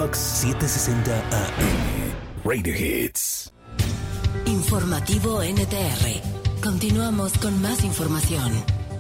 Fox 760 AM. Radio Hits. Informativo NTR. Continuamos con más información.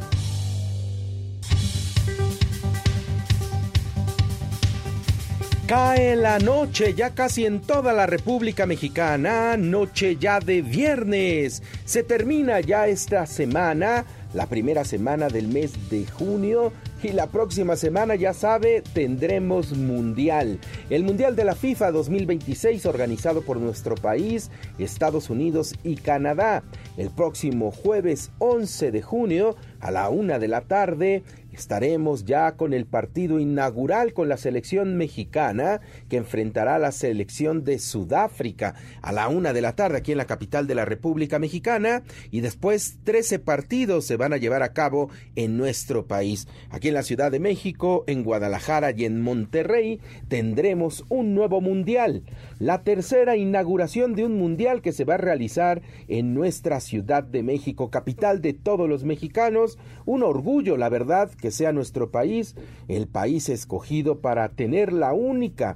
Cae la noche ya casi en toda la República Mexicana, noche ya de viernes. Se termina ya esta semana, la primera semana del mes de junio, y la próxima semana, ya sabe, tendremos Mundial. El Mundial de la FIFA 2026, organizado por nuestro país, Estados Unidos y Canadá. El próximo jueves 11 de junio, a la 1 de la tarde, estaremos ya con el partido inaugural con la selección mexicana, que enfrentará a la selección de Sudáfrica a la 1 de la tarde aquí en la capital de la República Mexicana, y después 13 partidos se van a llevar a cabo en nuestro país. Aquí en la Ciudad de México, en Guadalajara y en Monterrey tendremos un nuevo mundial, la tercera inauguración de un mundial que se va a realizar en nuestra Ciudad de México, capital de todos los mexicanos. Un orgullo, la verdad, que sea nuestro país el país escogido para tener la única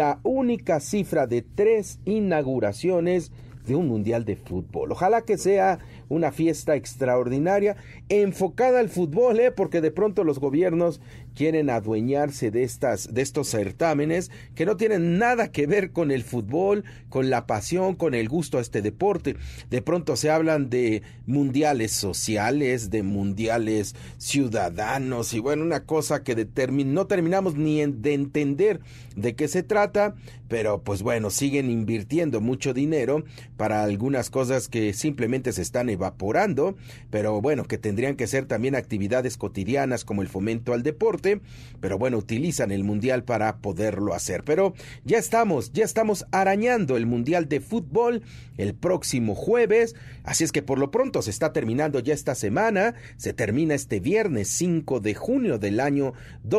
cifra de 3 inauguraciones de un mundial de fútbol. Ojalá que sea una fiesta extraordinaria enfocada al fútbol, porque de pronto los gobiernos quieren adueñarse de estos certámenes que no tienen nada que ver con el fútbol, con la pasión, con el gusto a este deporte. De pronto se hablan de mundiales sociales, de mundiales ciudadanos, y bueno, una cosa que no terminamos ni de entender de qué se trata, pero pues bueno, siguen invirtiendo mucho dinero para algunas cosas que simplemente se están evaporando, pero bueno, que tendrían que ser también actividades cotidianas como el fomento al deporte, pero bueno, utilizan el mundial para poderlo hacer. Pero ya estamos arañando el mundial de fútbol el próximo jueves, así es que por lo pronto se está terminando ya esta semana, se termina este viernes 5 de junio del año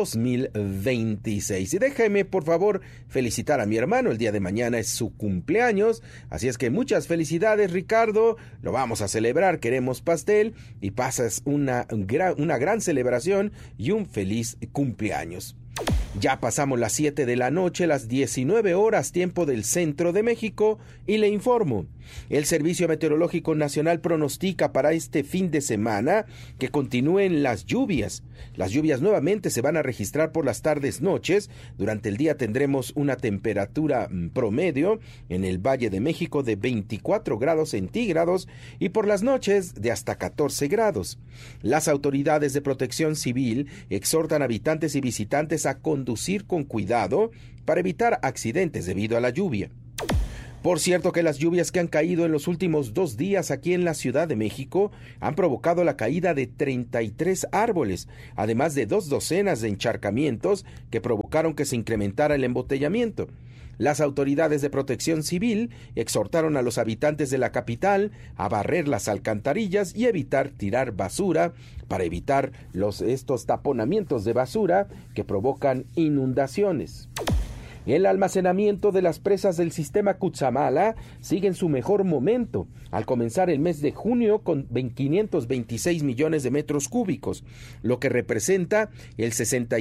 2026. Y déjeme por favor felicitar a mi hermano, el día de mañana es su cumpleaños, así es que muchas felicidades, Ricardo, lo vamos a celebrar, queremos pastel y pasas una gran celebración y un feliz cumpleaños. Ya pasamos las 7 de la noche, las 19 horas, tiempo del centro de México, y le informo. El Servicio Meteorológico Nacional pronostica para este fin de semana que continúen las lluvias. Las lluvias nuevamente se van a registrar por las tardes-noches. Durante el día tendremos una temperatura promedio en el Valle de México de 24 grados centígrados y por las noches de hasta 14 grados. Las autoridades de protección civil exhortan a habitantes y visitantes a conducir con cuidado para evitar accidentes debido a la lluvia. Por cierto que las lluvias que han caído en los últimos 2 días aquí en la Ciudad de México han provocado la caída de 33 árboles, además de 2 docenas de encharcamientos que provocaron que se incrementara el embotellamiento. Las autoridades de protección civil exhortaron a los habitantes de la capital a barrer las alcantarillas y evitar tirar basura para evitar estos taponamientos de basura que provocan inundaciones. El almacenamiento de las presas del sistema Cutzamala sigue en su mejor momento, al comenzar el mes de junio con 526 millones de metros cúbicos, lo que representa el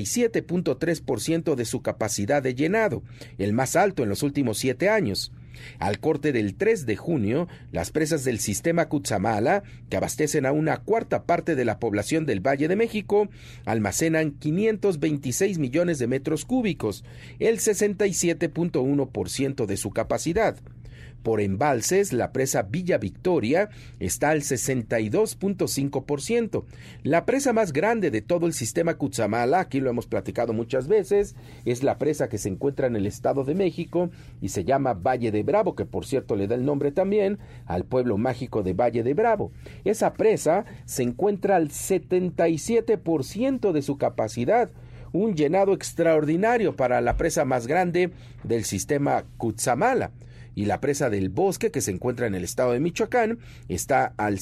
67.3% de su capacidad de llenado, el más alto en los últimos 7 años. Al corte del 3 de junio, las presas del sistema Cutzamala, que abastecen a una cuarta parte de la población del Valle de México, almacenan 526 millones de metros cúbicos, el 67.1% de su capacidad. Por embalses, la presa Villa Victoria está al 62.5%. La presa más grande de todo el sistema Cutzamala, aquí lo hemos platicado muchas veces, es la presa que se encuentra en el Estado de México y se llama Valle de Bravo, que por cierto le da el nombre también al pueblo mágico de Valle de Bravo. Esa presa se encuentra al 77% de su capacidad, un llenado extraordinario para la presa más grande del sistema Cutzamala. Y la presa del Bosque, que se encuentra en el estado de Michoacán, está al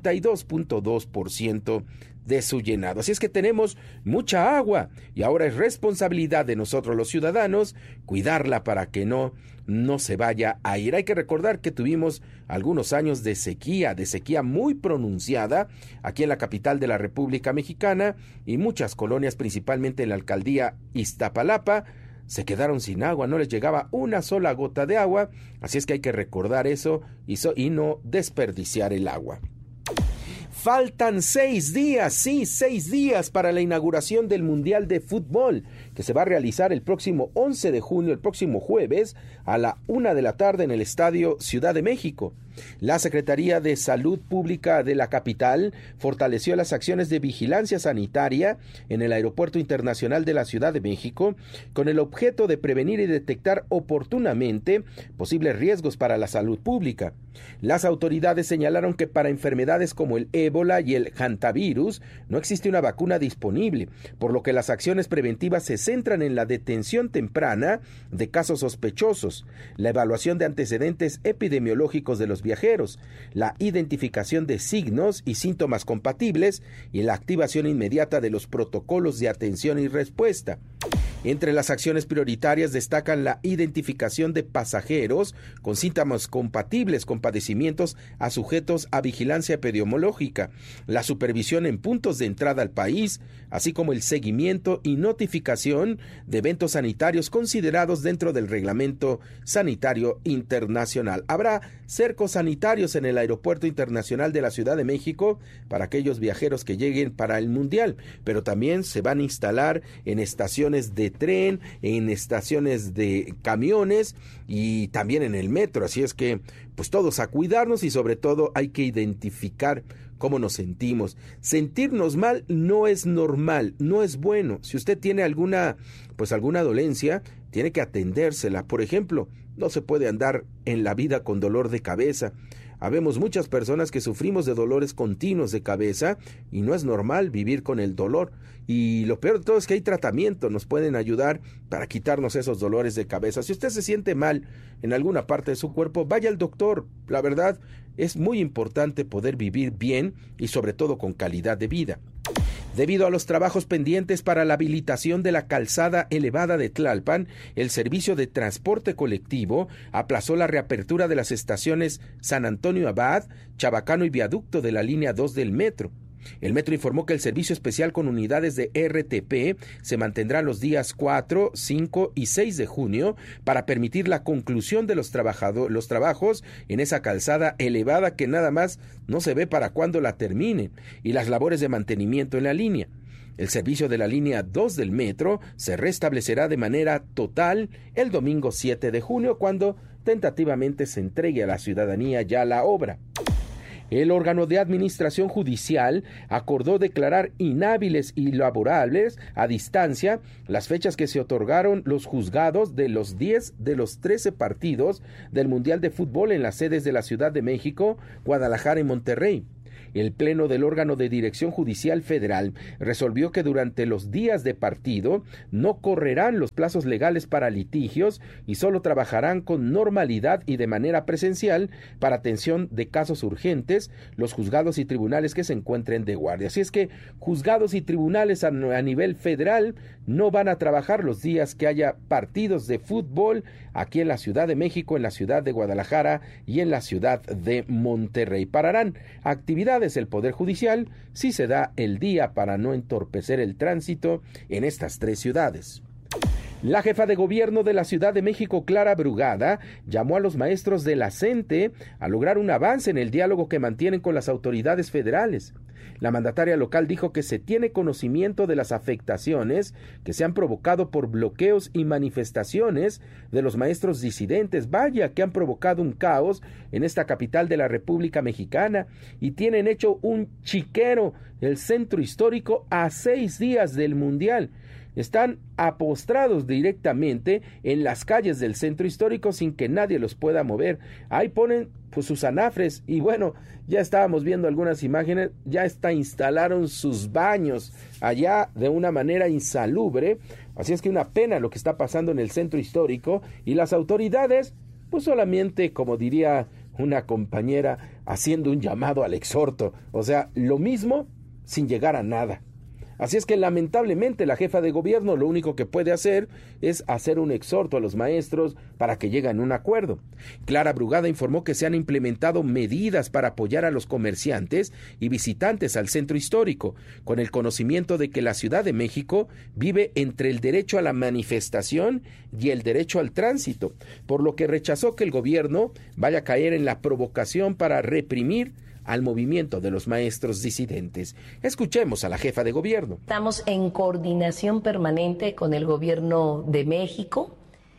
52.2% de su llenado. Así es que tenemos mucha agua y ahora es responsabilidad de nosotros los ciudadanos cuidarla para que no se vaya a ir. Hay que recordar que tuvimos algunos años de sequía muy pronunciada aquí en la capital de la República Mexicana y muchas colonias, principalmente en la alcaldía Iztapalapa, se quedaron sin agua, no les llegaba una sola gota de agua, así es que hay que recordar eso y no desperdiciar el agua. Faltan 6 días, sí, 6 días para la inauguración del Mundial de Fútbol, que se va a realizar el próximo 11 de junio, el próximo jueves, a la 1 de la tarde en el Estadio Ciudad de México. La Secretaría de Salud Pública de la capital fortaleció las acciones de vigilancia sanitaria en el Aeropuerto Internacional de la Ciudad de México con el objeto de prevenir y detectar oportunamente posibles riesgos para la salud pública. Las autoridades señalaron que para enfermedades como el ébola y el hantavirus no existe una vacuna disponible, por lo que las acciones preventivas se centran en la detención temprana de casos sospechosos, la evaluación de antecedentes epidemiológicos de los viajeros, la identificación de signos y síntomas compatibles y la activación inmediata de los protocolos de atención y respuesta. Entre las acciones prioritarias destacan la identificación de pasajeros con síntomas compatibles con padecimientos a sujetos a vigilancia epidemiológica, la supervisión en puntos de entrada al país, así como el seguimiento y notificación de eventos sanitarios considerados dentro del Reglamento Sanitario Internacional. Habrá cercos sanitarios en el Aeropuerto Internacional de la Ciudad de México para aquellos viajeros que lleguen para el Mundial, pero también se van a instalar en estaciones de tren, en estaciones de camiones y también en el metro, así es que pues todos a cuidarnos y sobre todo hay que identificar cómo nos sentimos. Sentirnos mal no es normal, no es bueno. Si usted tiene alguna dolencia, tiene que atendérsela. Por ejemplo, no se puede andar en la vida con dolor de cabeza. Habemos muchas personas que sufrimos de dolores continuos de cabeza y no es normal vivir con el dolor. Y lo peor de todo es que hay tratamiento, nos pueden ayudar para quitarnos esos dolores de cabeza. Si usted se siente mal en alguna parte de su cuerpo, vaya al doctor. La verdad, es muy importante poder vivir bien y sobre todo con calidad de vida. Debido a los trabajos pendientes para la habilitación de la calzada elevada de Tlalpan, el servicio de transporte colectivo aplazó la reapertura de las estaciones San Antonio Abad, Chabacano y Viaducto de la línea 2 del metro. El metro informó que el servicio especial con unidades de RTP se mantendrá los días 4, 5 y 6 de junio para permitir la conclusión de los trabajos en esa calzada elevada que nada más no se ve para cuándo la terminen y las labores de mantenimiento en la línea. El servicio de la línea 2 del metro se restablecerá de manera total el domingo 7 de junio cuando tentativamente se entregue a la ciudadanía ya la obra. El órgano de administración judicial acordó declarar inhábiles y laborables a distancia las fechas que se otorgaron los juzgados de los 10 de los 13 partidos del Mundial de Fútbol en las sedes de la Ciudad de México, Guadalajara y Monterrey. El Pleno del órgano de dirección judicial federal resolvió que durante los días de partido no correrán los plazos legales para litigios y solo trabajarán con normalidad y de manera presencial para atención de casos urgentes los juzgados y tribunales que se encuentren de guardia. Así es que juzgados y tribunales a nivel federal no van a trabajar los días que haya partidos de fútbol aquí en la Ciudad de México, en la ciudad de Guadalajara y en la ciudad de Monterrey. Pararán actividades el Poder Judicial si se da el día para no entorpecer el tránsito en estas 3 ciudades. La jefa de gobierno de la Ciudad de México, Clara Brugada, llamó a los maestros de la CENTE a lograr un avance en el diálogo que mantienen con las autoridades federales. La mandataria local dijo que se tiene conocimiento de las afectaciones que se han provocado por bloqueos y manifestaciones de los maestros disidentes. Vaya que han provocado un caos en esta capital de la República Mexicana y tienen hecho un chiquero el centro histórico a 6 días del Mundial. Están apostrados directamente en las calles del centro histórico sin que nadie los pueda mover. Ahí ponen sus anafres y bueno, ya estábamos viendo algunas imágenes, ya instalaron sus baños allá de una manera insalubre. Así es que una pena lo que está pasando en el centro histórico y las autoridades, pues solamente, como diría una compañera, haciendo un llamado al exhorto. O sea, lo mismo sin llegar a nada. Así es que lamentablemente la jefa de gobierno lo único que puede hacer es hacer un exhorto a los maestros para que lleguen a un acuerdo. Clara Brugada informó que se han implementado medidas para apoyar a los comerciantes y visitantes al centro histórico, con el conocimiento de que la Ciudad de México vive entre el derecho a la manifestación y el derecho al tránsito, por lo que rechazó que el gobierno vaya a caer en la provocación para reprimir al movimiento de los maestros disidentes. Escuchemos a la jefa de gobierno. Estamos en coordinación permanente con el gobierno de México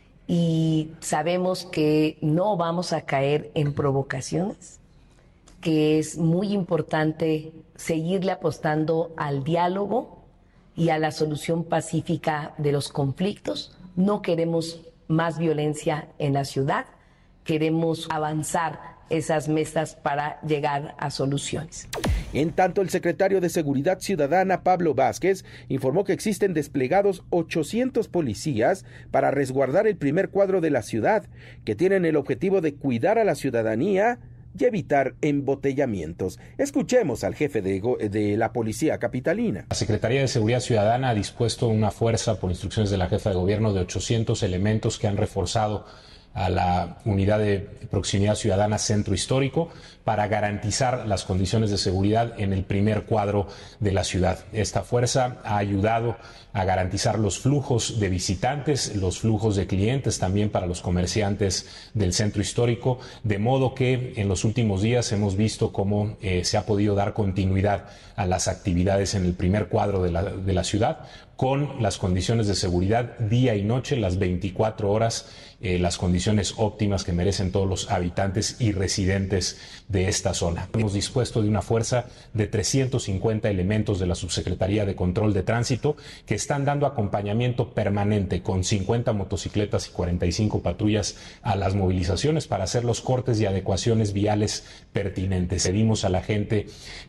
y sabemos que no vamos a caer en provocaciones, que es muy importante seguirle apostando al diálogo y a la solución pacífica de los conflictos. No queremos más violencia en la ciudad, queremos avanzar esas mesas para llegar a soluciones. En tanto, el secretario de Seguridad Ciudadana, Pablo Vázquez, informó que existen desplegados 800 policías para resguardar el primer cuadro de la ciudad, que tienen el objetivo de cuidar a la ciudadanía y evitar embotellamientos. Escuchemos al jefe de la policía capitalina. La Secretaría de Seguridad Ciudadana ha dispuesto una fuerza, por instrucciones de la jefa de gobierno, de 800 elementos que han reforzado a la Unidad de Proximidad Ciudadana Centro Histórico para garantizar las condiciones de seguridad en el primer cuadro de la ciudad. Esta fuerza ha ayudado a garantizar los flujos de visitantes, los flujos de clientes también para los comerciantes del Centro Histórico, de modo que en los últimos días hemos visto cómo se ha podido dar continuidad a las actividades en el primer cuadro de la ciudad, con las condiciones de seguridad día y noche, las 24 horas, las condiciones óptimas que merecen todos los habitantes y residentes de esta zona. Hemos dispuesto de una fuerza de 350 elementos de la Subsecretaría de Control de Tránsito que están dando acompañamiento permanente con 50 motocicletas y 45 patrullas a las movilizaciones para hacer los cortes y adecuaciones viales pertinentes. Pedimos a la gente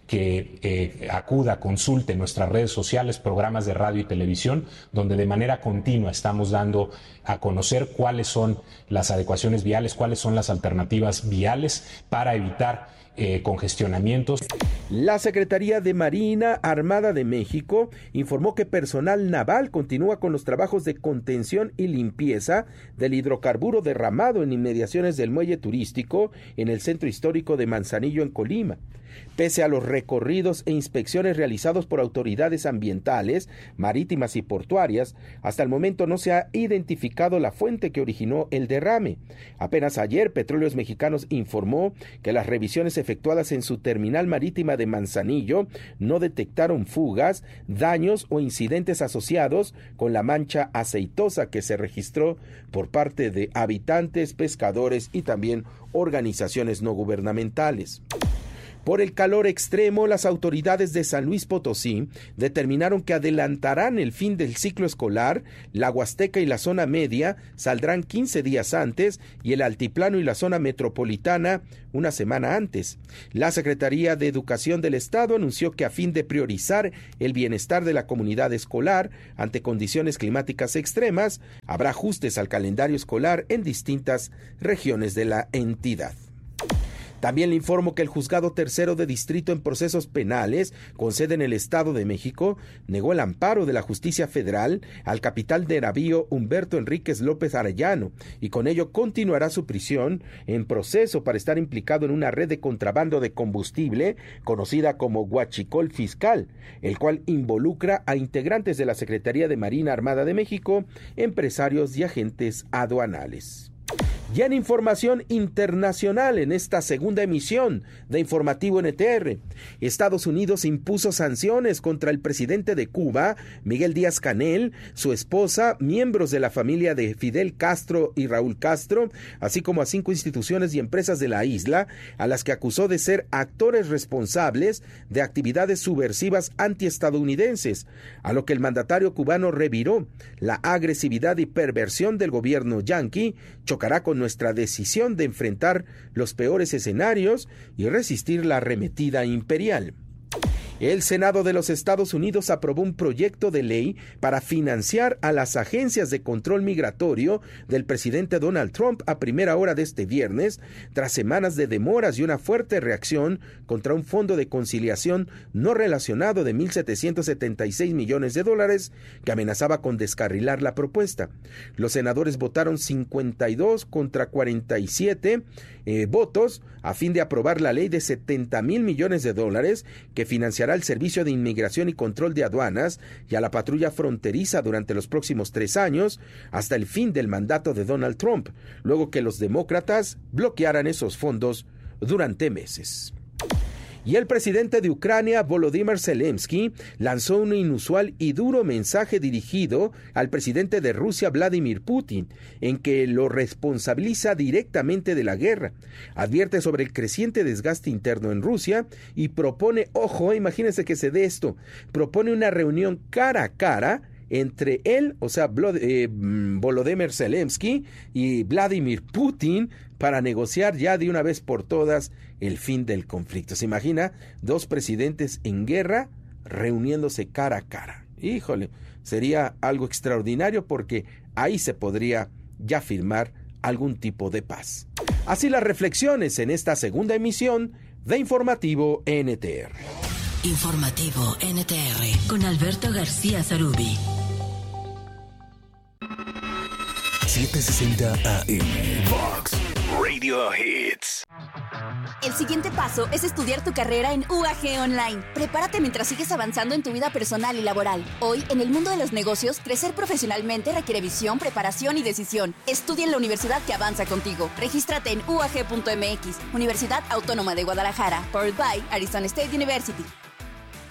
que acuda, consulte nuestras redes sociales, programas de radio y televisión, donde de manera continua estamos dando a conocer cuáles son las adecuaciones viales, cuáles son las alternativas viales para evitar congestionamientos. La Secretaría de Marina Armada de México informó que personal naval continúa con los trabajos de contención y limpieza del hidrocarburo derramado en inmediaciones del muelle turístico en el centro histórico de Manzanillo, en Colima. Pese a los recorridos e inspecciones realizados por autoridades ambientales, marítimas y portuarias, hasta el momento no se ha identificado la fuente que originó el derrame. Apenas ayer, Petróleos Mexicanos informó que las revisiones efectuadas en su terminal marítima de Manzanillo no detectaron fugas, daños o incidentes asociados con la mancha aceitosa que se registró por parte de habitantes, pescadores y también organizaciones no gubernamentales. Por el calor extremo, las autoridades de San Luis Potosí determinaron que adelantarán el fin del ciclo escolar. La Huasteca y la zona media saldrán 15 días antes y el altiplano y la zona metropolitana una semana antes. La Secretaría de Educación del Estado anunció que a fin de priorizar el bienestar de la comunidad escolar ante condiciones climáticas extremas, habrá ajustes al calendario escolar en distintas regiones de la entidad. También le informo que el Juzgado Tercero de Distrito en Procesos Penales, con sede en el Estado de México, negó el amparo de la Justicia Federal al capitán de navío Humberto Enríquez López Arellano, y con ello continuará su prisión en proceso para estar implicado en una red de contrabando de combustible conocida como Huachicol Fiscal, el cual involucra a integrantes de la Secretaría de Marina Armada de México, empresarios y agentes aduanales. Ya en información internacional, en esta segunda emisión de Informativo NTR, Estados Unidos impuso sanciones contra el presidente de Cuba, Miguel Díaz-Canel, su esposa, miembros de la familia de Fidel Castro y Raúl Castro, así como a 5 instituciones y empresas de la isla, a las que acusó de ser actores responsables de actividades subversivas antiestadounidenses, a lo que el mandatario cubano reviró: la agresividad y perversión del gobierno yanqui chocará con nuestra decisión de enfrentar los peores escenarios y resistir la arremetida imperial. El Senado de los Estados Unidos aprobó un proyecto de ley para financiar a las agencias de control migratorio del presidente Donald Trump a primera hora de este viernes, tras semanas de demoras y una fuerte reacción contra un fondo de conciliación no relacionado de $1,776 millones que amenazaba con descarrilar la propuesta. Los senadores votaron 52 contra 47 votos a fin de aprobar la ley de $70,000 millones que financiará el Servicio de Inmigración y Control de Aduanas y a la patrulla fronteriza durante los próximos 3 años hasta el fin del mandato de Donald Trump, luego que los demócratas bloquearan esos fondos durante meses. Y el presidente de Ucrania, Volodymyr Zelensky, lanzó un inusual y duro mensaje dirigido al presidente de Rusia, Vladimir Putin, en que lo responsabiliza directamente de la guerra. Advierte sobre el creciente desgaste interno en Rusia y propone, imagínense que se dé esto, propone una reunión cara a cara entre él, o sea, Volodymyr Zelensky y Vladimir Putin para negociar ya de una vez por todas el fin del conflicto. ¿Se imagina? 2 presidentes en guerra reuniéndose cara a cara. Híjole, sería algo extraordinario porque ahí se podría ya firmar algún tipo de paz. Así las reflexiones en esta segunda emisión de Informativo NTR. Informativo NTR con Alberto García Zarubi. 760 AM Vox Radio Hits. El siguiente paso es estudiar tu carrera en UAG Online. Prepárate mientras sigues avanzando en tu vida personal y laboral. Hoy, en el mundo de los negocios, crecer profesionalmente requiere visión, preparación y decisión. Estudia en la universidad que avanza contigo. Regístrate en uag.mx. Universidad Autónoma de Guadalajara. Powered by Arizona State University.